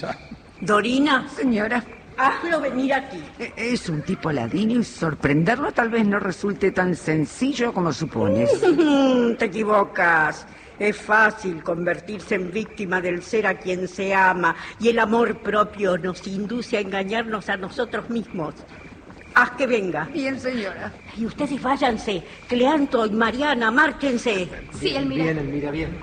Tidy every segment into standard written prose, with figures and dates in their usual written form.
Dorina, Señora, hazlo venir aquí. es un tipo ladino y sorprenderlo tal vez no resulte tan sencillo como supones. Te equivocas. Es fácil convertirse en víctima del ser a quien se ama, y el amor propio nos induce a engañarnos a nosotros mismos. Haz que venga. Bien, señora. Y ustedes váyanse. Cleanto y Mariana, márchense. Sí, Elmira. Bien, Elmira, bien.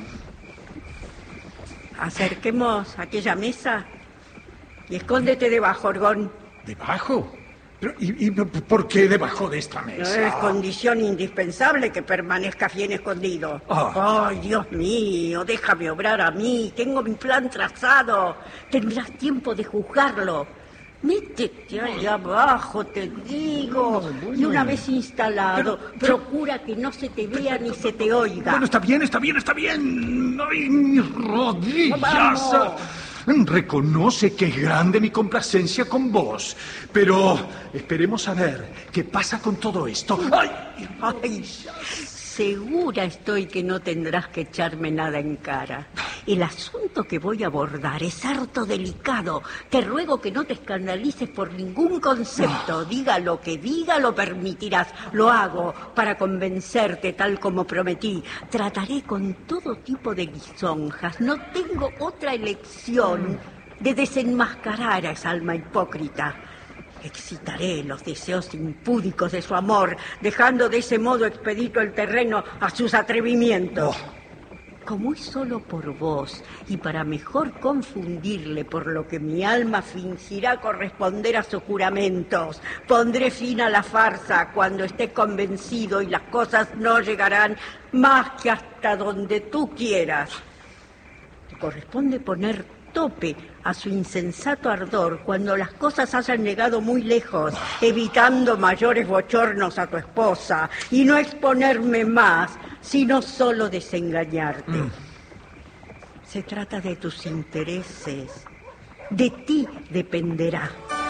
Acerquemos aquella mesa y escóndete debajo, Orgón. ¿Debajo? ¿Y por qué debajo de esta No mesa? es condición indispensable que permanezcas bien escondido. Ay, Dios mío, déjame obrar a mí. Tengo mi plan trazado. Tendrás tiempo de juzgarlo. Métete allá abajo, te digo. Y una vez instalado, procura que no se te vea ni se te oiga. Bueno, está bien. ¡Ay, mis rodillas! ¡Vamos! Reconoce que es grande mi complacencia con vos. Pero esperemos a ver qué pasa con todo esto. ¡Ay! Ay, segura estoy que no tendrás que echarme nada en cara. El asunto que voy a abordar es harto delicado. Te ruego que no te escandalices por ningún concepto. Diga lo que diga, lo permitirás. Lo hago para convencerte tal como prometí. Trataré con todo tipo de lisonjas. No tengo otra elección de desenmascarar a esa alma hipócrita. Excitaré los deseos impúdicos de su amor, dejando de ese modo expedito el terreno a sus atrevimientos. Como es solo por vos, y para mejor confundirle por lo que mi alma fingirá corresponder a sus juramentos, pondré fin a la farsa cuando esté convencido y las cosas no llegarán más que hasta donde tú quieras. Te corresponde poner tope a su insensato ardor cuando las cosas hayan llegado muy lejos, evitando mayores bochornos a tu esposa, y no exponerme más, sino solo desengañarte. Se trata de tus intereses. De ti dependerá.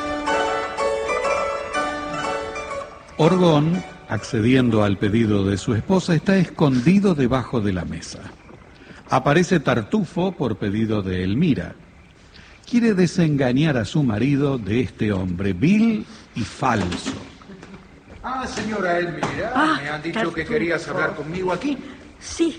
Orgón, accediendo al pedido de su esposa, está escondido debajo de la mesa. Aparece Tartufo por pedido de Elmira. Quiere desengañar a su marido de este hombre vil y falso. Señora Elmira, me han dicho Tartufo. que querías hablar conmigo aquí. Sí.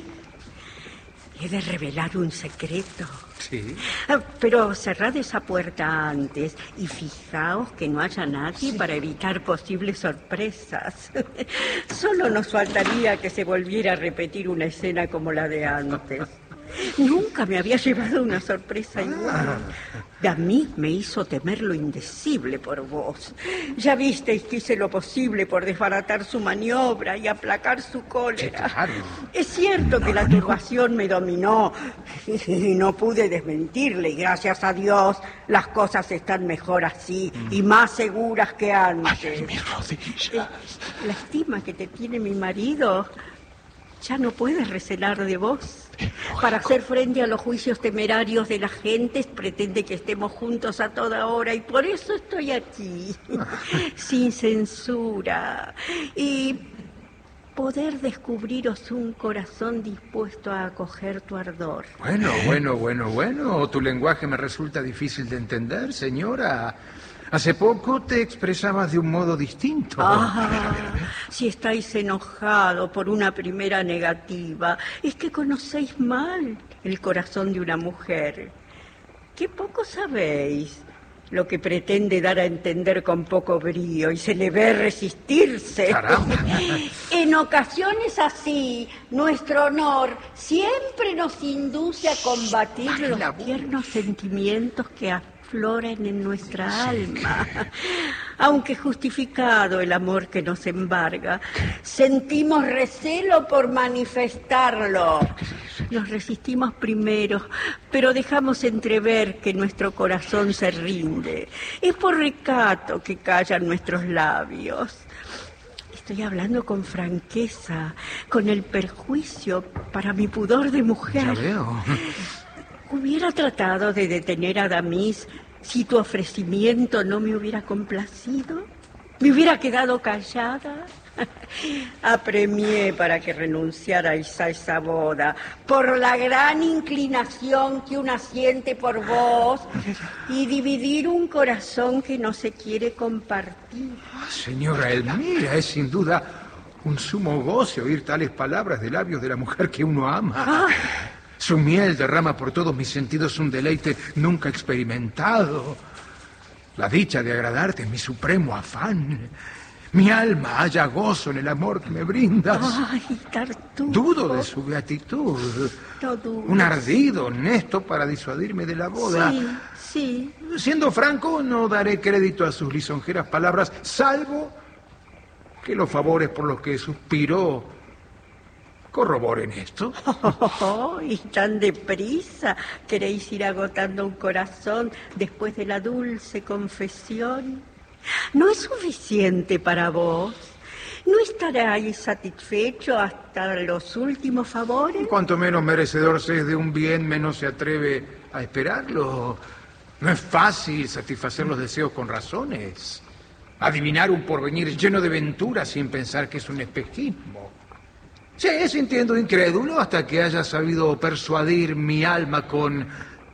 He de revelar un secreto. Sí. Pero cerrad esa puerta antes y fijaos que no haya nadie para evitar posibles sorpresas. Solo nos faltaría que se volviera a repetir una escena como la de antes. Nunca me había llevado una sorpresa igual. A mí me hizo temer lo indecible por vos. Ya visteis que hice lo posible por desbaratar su maniobra y aplacar su cólera. Sí, claro. Es cierto que la turbación me dominó y no pude desmentirle. Y gracias a Dios las cosas están mejor así y más seguras que antes. ¡Ay, mis rodillas! La estima que te tiene mi marido ya no puedes recelar de vos. Para hacer frente a los juicios temerarios de las gentes, pretende que estemos juntos a toda hora, y por eso estoy aquí, sin censura, y poder descubriros un corazón dispuesto a acoger tu ardor. Bueno. Tu lenguaje me resulta difícil de entender, señora. Hace poco te expresabas de un modo distinto. Si estáis enojado por una primera negativa, es que conocéis mal el corazón de una mujer. Qué poco sabéis lo que pretende dar a entender con poco brío y se le ve resistirse. ¡Caramba! En ocasiones así, nuestro honor siempre nos induce a combatir los tiernos sentimientos que afloran en nuestra alma. Aunque justificado el amor que nos embarga, sentimos recelo por manifestarlo. Nos resistimos primero, pero dejamos entrever que nuestro corazón se rinde. Es por recato que callan nuestros labios. Estoy hablando con franqueza, con el perjuicio para mi pudor de mujer. Ya veo. Hubiera tratado de detener a Damis si tu ofrecimiento no me hubiera complacido. ¿Me hubiera quedado callada? Apremié para que renunciarais a esa boda por la gran inclinación que una siente por vos y dividir un corazón que no se quiere compartir. Señora Elmira, es sin duda un sumo goce oír tales palabras de labios de la mujer que uno ama. Su miel derrama por todos mis sentidos un deleite nunca experimentado. La dicha de agradarte es mi supremo afán. Mi alma halla gozo en el amor que me brindas. Ay, Tartufo. Dudo de su beatitud. No dudes. Un ardido honesto para disuadirme de la boda. Sí. Siendo franco, no daré crédito a sus lisonjeras palabras, salvo que los favores por los que suspiró corroboren esto. Y tan deprisa queréis ir agotando un corazón después de la dulce confesión. ¿No es suficiente para vos? ¿No estaréis satisfecho hasta los últimos favores? Cuanto menos merecedor se es de un bien, menos se atreve a esperarlo. No es fácil satisfacer los deseos con razones. Adivinar un porvenir lleno de venturas sin pensar que es un espejismo. Sí, sintiendo incrédulo hasta que haya sabido persuadir mi alma con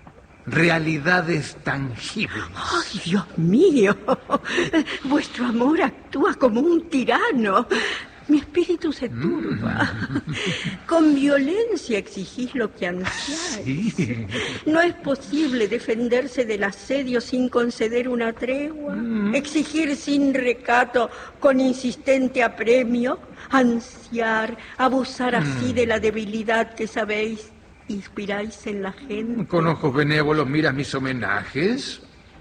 realidades tangibles. ¡Ay, Dios mío! Vuestro amor actúa como un tirano. Mi espíritu se turba. Con violencia exigís lo que ansiáis. Sí. No es posible defenderse del asedio sin conceder una tregua. Exigir sin recato, con insistente apremio. Ansiar, abusar así de la debilidad que sabéis inspiráis en la gente. Con ojos benévolos miras mis homenajes.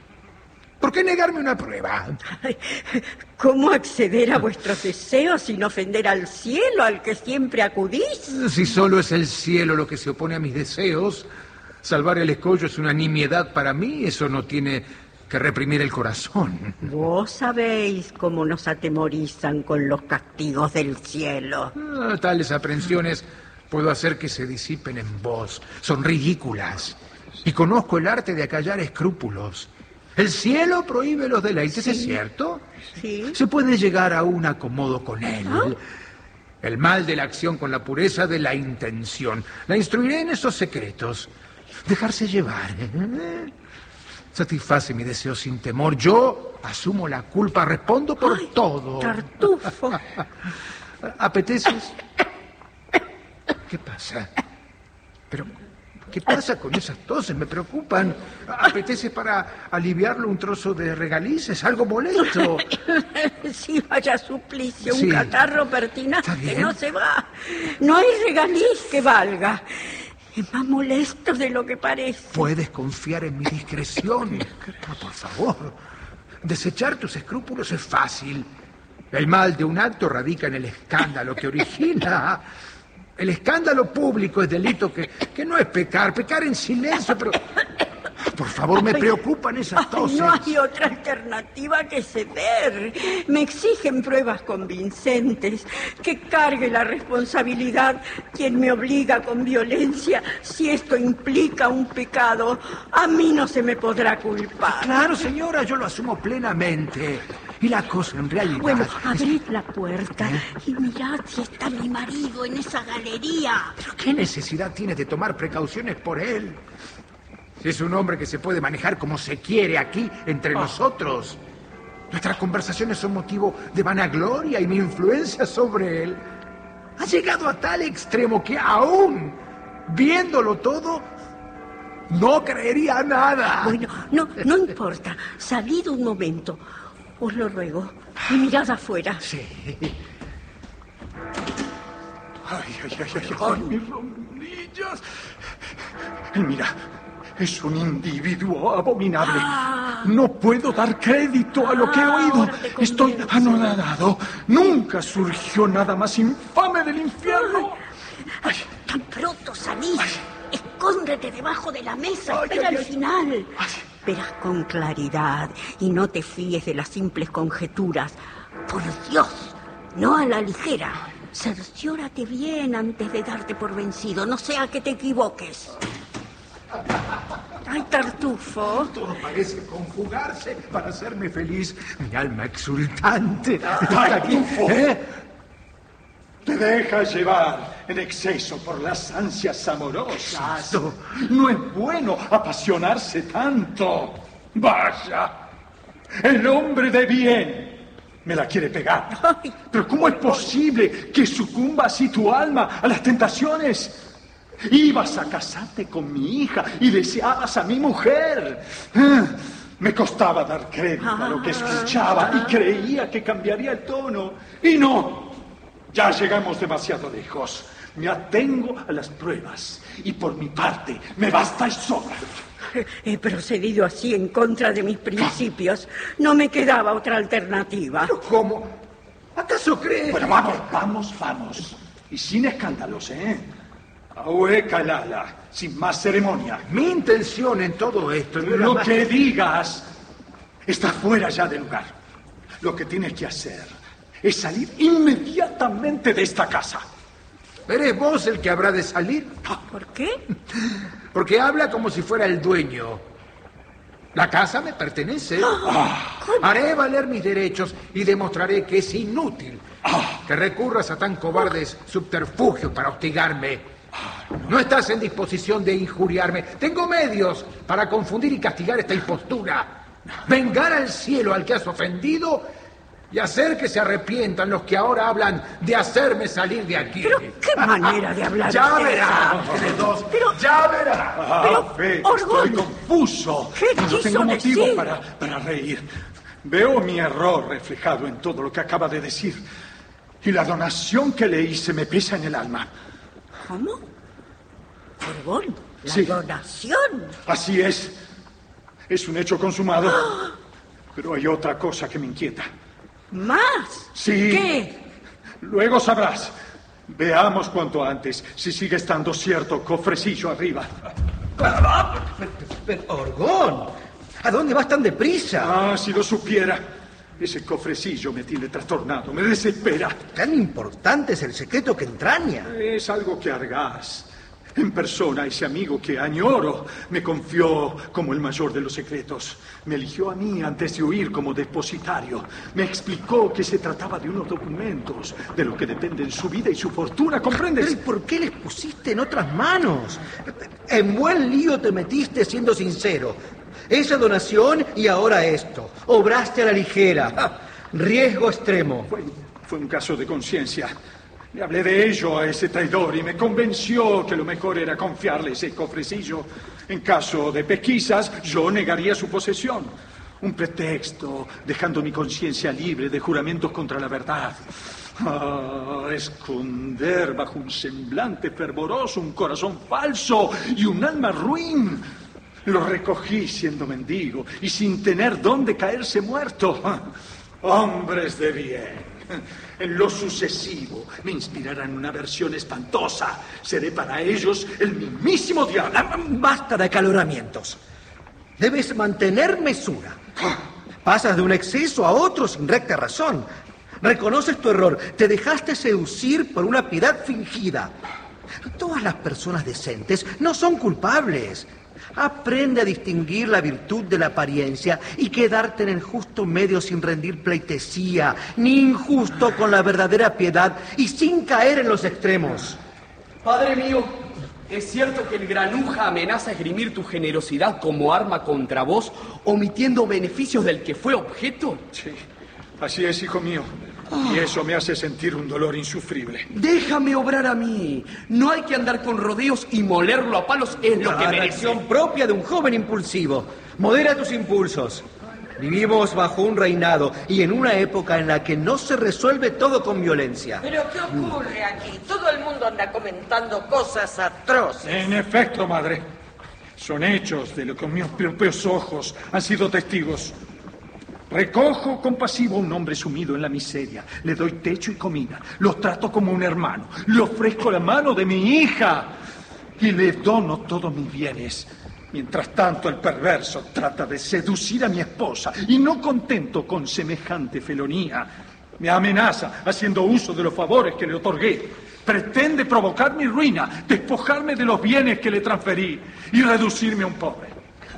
¿Por qué negarme una prueba? Ay, ¿cómo acceder a vuestros deseos sin ofender al cielo al que siempre acudís? Si solo es el cielo lo que se opone a mis deseos, salvar el escollo es una nimiedad para mí, eso no tiene que reprimir el corazón. Vos sabéis cómo nos atemorizan con los castigos del cielo. Tales aprensiones puedo hacer que se disipen en vos. Son ridículas. Y conozco el arte de acallar escrúpulos. El cielo prohíbe los deleites, ¿es cierto? Sí. Se puede llegar a un acomodo con él. El mal de la acción con la pureza de la intención. La instruiré en esos secretos. Dejarse llevar. Satisface mi deseo sin temor. Yo asumo la culpa, respondo por todo. Tartufo. ¿Apeteces? ¿Qué pasa? Pero, ¿qué pasa con esas toses? Me preocupan. ¿Apetece para aliviarlo un trozo de regalices? Algo molesto. Sí, vaya suplicio, Sí. un catarro pertinaz Está que bien. no se va. No hay regaliz que valga. Es más molesto de lo que parece. Puedes confiar en mi discreción. Por favor. Desechar tus escrúpulos es fácil. El mal de un acto radica en el escándalo que origina. El escándalo público es delito que no es pecar. Pecar en silencio, pero... Por favor, me preocupan esas toses. No hay otra alternativa que ceder. Me exigen pruebas convincentes, que cargue la responsabilidad quien me obliga con violencia. Si esto implica un pecado, a mí no se me podrá culpar. Claro, señora, yo lo asumo plenamente. Y la cosa en realidad... Bueno, abrid la puerta y mirad si está mi marido en esa galería. ¿Pero qué necesidad tiene de tomar precauciones por él? Si es un hombre que se puede manejar como se quiere aquí, entre nosotros. Nuestras conversaciones son motivo de vanagloria y mi influencia sobre él ha llegado a tal extremo que aún, viéndolo todo, no creería nada. Bueno, no importa. Salid un momento. Os lo ruego. Y mirad afuera. Sí. Ay, mis rodillas. Mira, es un individuo abominable. No puedo dar crédito a lo que he oído. Ahora te convenzo. Estoy anonadado. Nunca surgió nada más infame del infierno. Ay, Tan pronto salís. Escóndete debajo de la mesa. Ay, Espera ay, al ay. final. Ay. Verás con claridad y no te fíes de las simples conjeturas. Por Dios, no a la ligera. Cerciórate bien antes de darte por vencido. No sea que te equivoques. Ay, Tartufo. Todo parece conjugarse para hacerme feliz. Mi alma exultante está aquí. Te dejas llevar en exceso por las ansias amorosas. No es bueno apasionarse tanto. Vaya, el hombre de bien me la quiere pegar. Pero ¿cómo es posible que sucumba así tu alma a las tentaciones? Ibas a casarte con mi hija y deseabas a mi mujer. Me costaba dar crédito a lo que escuchaba y creía que cambiaría el tono. Y no, ya llegamos demasiado lejos. Me atengo a las pruebas y por mi parte me basta y sobra. He procedido así en contra de mis principios. No me quedaba otra alternativa. ¿Pero cómo? ¿Acaso crees? Bueno, vamos. Y sin escándalos, ¿eh? Ahue Kalala, sin más ceremonia. Mi intención en todo esto... Lo que digas está fuera ya de lugar. Lo que tienes que hacer es salir inmediatamente de esta casa. ¿Eres vos el que habrá de salir? ¿Por qué? Porque habla como si fuera el dueño. La casa me pertenece. Haré valer mis derechos y demostraré que es inútil que recurras a tan cobardes subterfugios para hostigarme. No estás en disposición de injuriarme. Tengo medios para confundir y castigar esta impostura. Vengar al cielo al que has ofendido y hacer que se arrepientan los que ahora hablan de hacerme salir de aquí. Pero qué manera de hablar. Ya verá. Ya verá. Estoy confuso. No tengo motivo para reír. Veo mi error reflejado en todo lo que acaba de decir. Y la donación que le hice me pesa en el alma. ¿Cómo? Orgón, la donación. Así es. Es un hecho consumado. Pero hay otra cosa que me inquieta. ¿Más? Sí. ¿Qué? Luego sabrás. Veamos cuanto antes si sigue estando cierto cofrecillo arriba. Pero, Orgón, ¿a dónde vas tan deprisa? Si lo supiera. Ese cofrecillo me tiene trastornado, me desespera. Tan importante es el secreto que entraña. Es algo que Argás, en persona, ese amigo que añoro, me confió como el mayor de los secretos. Me eligió a mí antes de huir como depositario. Me explicó que se trataba de unos documentos, de lo que dependen su vida y su fortuna, ¿comprendes? ¿Pero y por qué les pusiste en otras manos? En buen lío te metiste, siendo sincero. Esa donación y ahora esto. Obraste a la ligera. Riesgo extremo. Fue un caso de conciencia. Le hablé de ello a ese traidor y me convenció que lo mejor era confiarle ese cofrecillo. En caso de pesquisas, yo negaría su posesión. Un pretexto, dejando mi conciencia libre de juramentos contra la verdad. Esconder bajo un semblante fervoroso un corazón falso y un alma ruin. Lo recogí siendo mendigo y sin tener dónde caerse muerto. Hombres de bien. En lo sucesivo me inspirarán una versión espantosa. Seré para ellos el mismísimo diablo. Basta de acaloramientos. Debes mantener mesura. Pasas de un exceso a otro sin recta razón. Reconoces tu error. Te dejaste seducir por una piedad fingida. Todas las personas decentes no son culpables. Aprende a distinguir la virtud de la apariencia y quedarte en el justo medio sin rendir pleitesía, ni injusto con la verdadera piedad y sin caer en los extremos. Padre mío, ¿es cierto que el granuja amenaza esgrimir tu generosidad como arma contra vos, omitiendo beneficios del que fue objeto? Sí, así es, hijo mío. Y eso me hace sentir un dolor insufrible. Déjame obrar a mí. No hay que andar con rodeos y molerlo a palos, es lo que merece. La reacción propia de un joven impulsivo. Modera tus impulsos. Vivimos bajo un reinado y en una época en la que no se resuelve todo con violencia. ¿Pero qué ocurre aquí? Todo el mundo anda comentando cosas atroces. En efecto, madre. Son hechos de lo que mis propios ojos han sido testigos. Recojo compasivo a un hombre sumido en la miseria. Le doy techo y comida. Lo trato como un hermano. Le ofrezco la mano de mi hija. Y le dono todos mis bienes. Mientras tanto, el perverso trata de seducir a mi esposa. Y no contento con semejante felonía, me amenaza haciendo uso de los favores que le otorgué. Pretende provocar mi ruina, despojarme de los bienes que le transferí y reducirme a un pobre.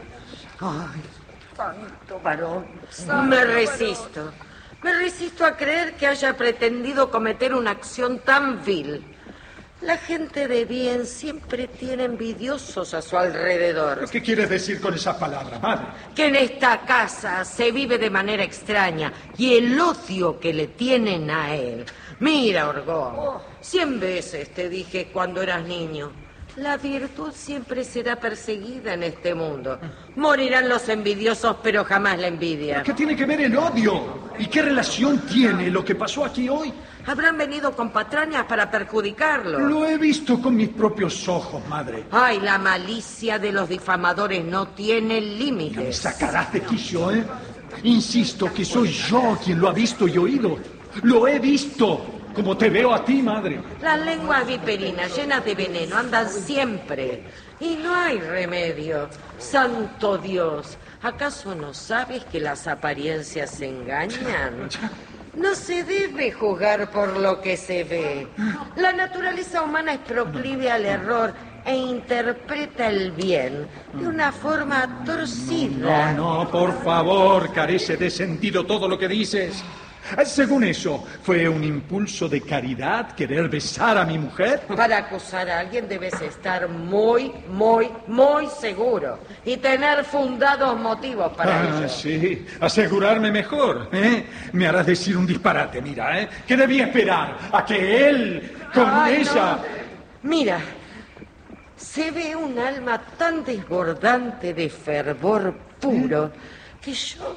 Ay, santo varón. Me resisto. Me resisto a creer que haya pretendido cometer una acción tan vil. La gente de bien siempre tiene envidiosos a su alrededor. ¿Qué quieres decir con esa palabra, madre? Que en esta casa se vive de manera extraña y el odio que le tienen a él. Mira, Orgón, 100 veces te dije cuando eras niño. La virtud siempre será perseguida en este mundo. Morirán los envidiosos, pero jamás la envidia. ¿Qué tiene que ver el odio? ¿Y qué relación tiene lo que pasó aquí hoy? Habrán venido con patrañas para perjudicarlo. Lo he visto con mis propios ojos, madre. Ay, la malicia de los difamadores no tiene Me límites. sacarás de quicio, ¿eh? Insisto que soy yo quien lo ha visto y oído. Lo he visto, como te veo a ti, madre. Las lenguas viperinas llenas de veneno andan siempre. Y no hay remedio. Santo Dios, ¿acaso no sabes que las apariencias engañan? No se debe juzgar por lo que se ve. La naturaleza humana es proclive al error e interpreta el bien de una forma torcida. No, por favor, carece de sentido todo lo que dices. Según eso, ¿fue un impulso de caridad querer besar a mi mujer? Para acusar a alguien debes estar muy seguro y tener fundados motivos para ello. Sí, asegurarme mejor, ¿eh? Me harás decir un disparate, mira, ¿eh? ¿Qué debía esperar? ¿A que él, con ella... No. Mira, se ve un alma tan desbordante de fervor puro que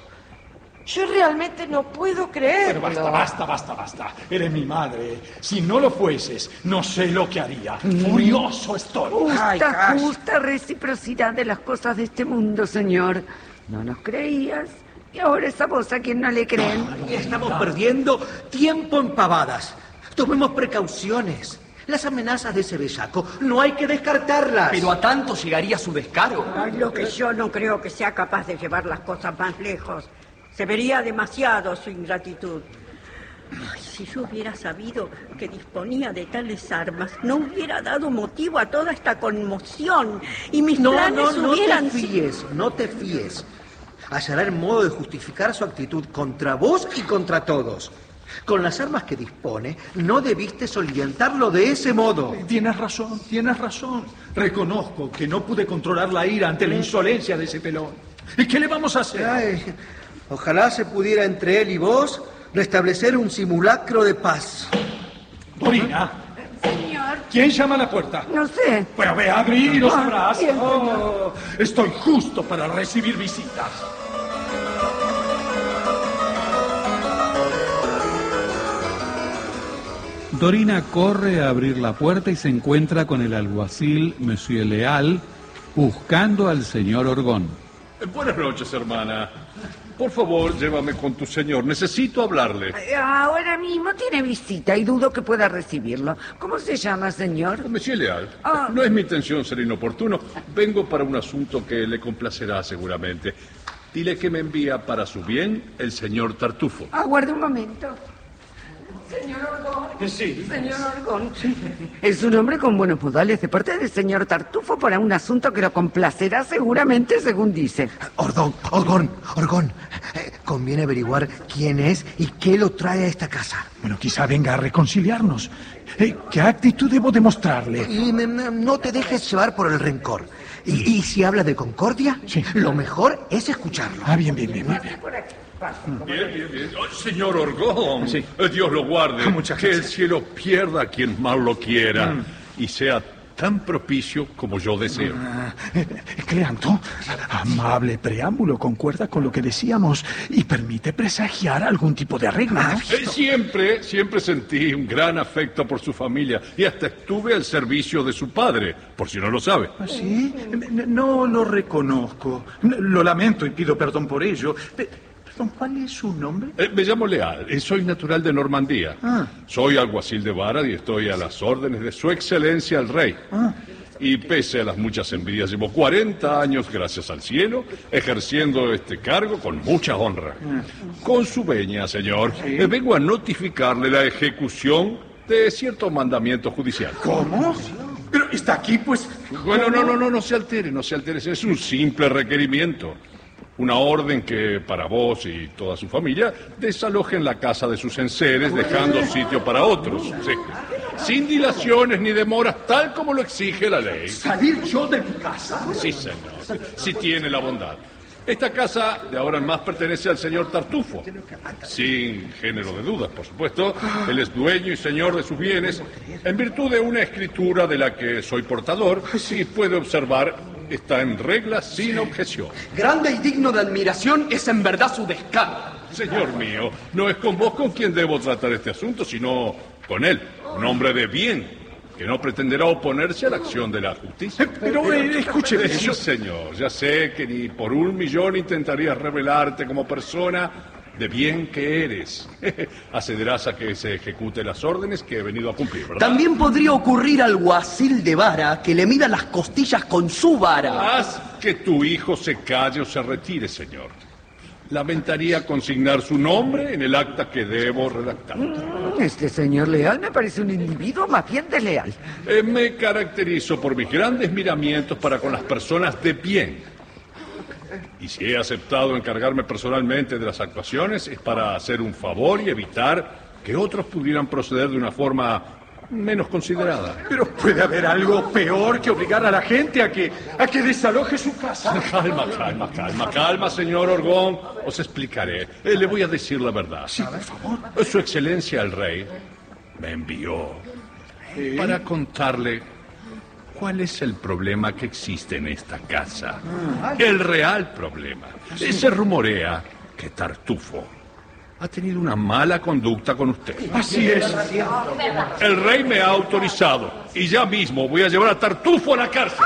yo realmente no puedo creerlo. Pero basta. Eres mi madre. Si no lo fueses, no sé lo que haría. Furioso estoy. Justa reciprocidad de las cosas de este mundo, señor. No nos creías y ahora es a vos a quien no le creen. Estamos perdiendo tiempo en pavadas. Tomemos precauciones. Las amenazas de ese bellaco no hay que descartarlas. Pero a tanto llegaría su descaro. Ay, lo que yo no creo que sea capaz de llevar las cosas más lejos. Se vería demasiado su ingratitud. Ay, si yo hubiera sabido que disponía de tales armas, no hubiera dado motivo a toda esta conmoción y mis planes hubieran... No te fíes. Hallará el modo de justificar su actitud contra vos y contra todos. Con las armas que dispone, no debiste soliviantarlo de ese modo. Tienes razón. Reconozco que no pude controlar la ira ante la insolencia de ese pelón. ¿Y qué le vamos a hacer? Ay, ojalá se pudiera entre él y vos restablecer un simulacro de paz. Dorina. Señor. ¿Quién llama a la puerta? No sé. Bueno, ve a abrir y lo sabrás. Bien, señor. Estoy justo para recibir visitas. Dorina corre a abrir la puerta y se encuentra con el alguacil, Monsieur Leal, buscando al señor Orgón. Buenas noches, hermana. Por favor, llévame con tu señor. Necesito hablarle. Ahora mismo tiene visita y dudo que pueda recibirlo. ¿Cómo se llama, señor? Monsieur Leal, no es mi intención ser inoportuno. Vengo para un asunto que le complacerá seguramente. Dile que me envía para su bien el señor Tartufo. Aguarde un momento. Señor Orgón. Sí. Señor Orgón. Es un hombre con buenos modales de parte del señor Tartufo para un asunto que lo complacerá seguramente, según dice. Orgón. Conviene averiguar quién es y qué lo trae a esta casa. Bueno, quizá venga a reconciliarnos. ¿Qué actitud debo demostrarle? Y no te dejes llevar por el rencor. Y si habla de concordia, sí, lo mejor es escucharlo. Bien. Bien. Oh, señor Orgón, sí. Dios lo guarde. Muchas que el gracias. cielo pierda a quien mal lo quiera y sea tan propicio como yo deseo. Cleanto, amable preámbulo, concuerda con lo que decíamos y permite presagiar algún tipo de arreglo, ¿no? Siempre sentí un gran afecto por su familia y hasta estuve al servicio de su padre, por si no lo sabe. ¿Sí? No lo reconozco. Lo lamento y pido perdón por ello. ¿Cuál es su nombre? Me llamo Leal y soy natural de Normandía. Soy alguacil de Barad y estoy a las órdenes de su excelencia el rey. Y pese a las muchas envidias, llevo 40 años, gracias al cielo, ejerciendo este cargo con mucha honra. Con su veña, señor, vengo a notificarle la ejecución de cierto mandamiento judicial. ¿Cómo? Pero está aquí, pues... Bueno, no se altere, es un simple requerimiento. Una orden que, para vos y toda su familia, desalojen la casa de sus enseres, dejando sitio para otros. Sí. Sin dilaciones ni demoras, tal como lo exige la ley. ¿Salir yo de mi casa? Sí, señor. Si tiene la bondad. Esta casa, de ahora en más, pertenece al señor Tartufo. Sin género de dudas, por supuesto. Él es dueño y señor de sus bienes, en virtud de una escritura de la que soy portador, y puede observar, está en regla sin objeción. Grande y digno de admiración es en verdad su descaro. Señor mío, no es con vos con quien debo tratar este asunto, sino con él, un hombre de bien, que no pretenderá oponerse a la acción de la justicia. Pero escúcheme. Sí, señor, ya sé que ni por 1.000.000 intentarías revelarte como persona de bien que eres. Accederás a que se ejecute las órdenes que he venido a cumplir, ¿verdad? También podría ocurrir al alguacil de vara que le mida las costillas con su vara. Haz que tu hijo se calle o se retire, señor. Lamentaría consignar su nombre en el acta que debo redactar. Este señor Leal me parece un individuo más bien desleal. Me caracterizo por mis grandes miramientos para con las personas de bien. Y si he aceptado encargarme personalmente de las actuaciones es para hacer un favor y evitar que otros pudieran proceder de una forma menos considerada. Pero puede haber algo peor que obligar a la gente a que desaloje su casa. Calma, señor Orgón. Os explicaré. Le voy a decir la verdad. Sí, por favor. Su Excelencia el Rey me envió para contarle cuál es el problema que existe en esta casa. El real problema. Se rumorea que Tartufo ha tenido una mala conducta con usted. Así es. El rey me ha autorizado y ya mismo voy a llevar a Tartufo a la cárcel.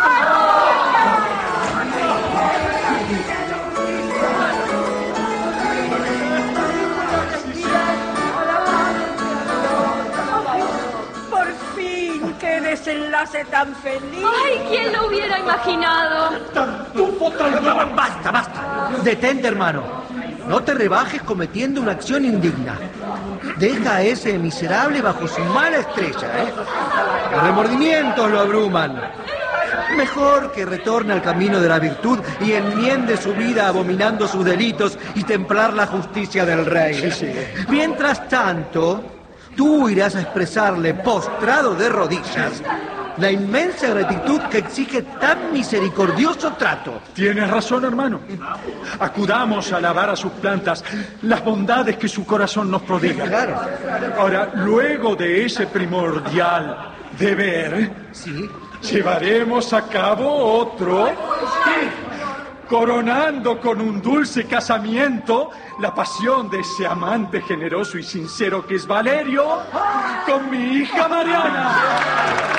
Por fin, qué desenlace tan feliz. ¡Ay, quién lo hubiera imaginado! Tartufo traidor. Basta. Detente, hermano. No te rebajes cometiendo una acción indigna. Deja a ese miserable bajo su mala estrella, ¿eh? Los remordimientos lo abruman. Mejor que retorne al camino de la virtud y enmiende su vida abominando sus delitos y templar la justicia del rey. Mientras tanto, tú irás a expresarle, postrado de rodillas, la inmensa gratitud que exige tan misericordioso trato. Tienes razón, hermano. Acudamos a alabar a sus plantas las bondades que su corazón nos prodiga. Claro. Ahora, luego de ese primordial deber, Sí. llevaremos a cabo otro, coronando con un dulce casamiento la pasión de ese amante generoso y sincero que es Valerio con mi hija Mariana.